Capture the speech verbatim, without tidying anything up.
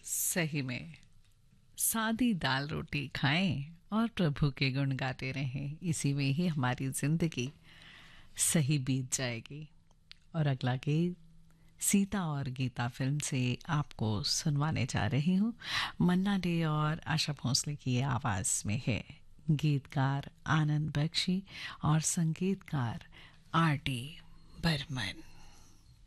सही में सादी दाल रोटी खाएं और प्रभु के गुण गाते रहें, इसी में ही हमारी जिंदगी सही बीत जाएगी। और अगला गीत सीता और गीता फिल्म से आपको सुनवाने जा रही हूँ। मन्ना डे और आशा भोसले की आवाज़ में है। गीतकार आनंद बख्शी और संगीतकार आर डी बर्मन।